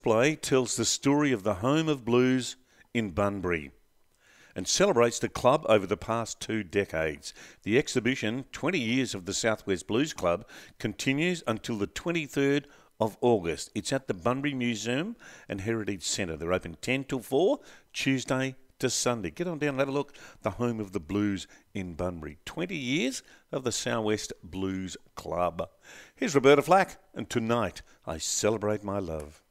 Display tells the story of the home of blues in Bunbury and celebrates the club over the past 2 decades. The exhibition, 20 Years of the Southwest Blues Club, continues until the 23rd of August. It's at the Bunbury Museum and Heritage Centre. They're open 10 till 4, Tuesday to Sunday. Get on down and have a look. The home of the blues in Bunbury. 20 years of the Southwest Blues Club. Here's Roberta Flack, and tonight I celebrate my love.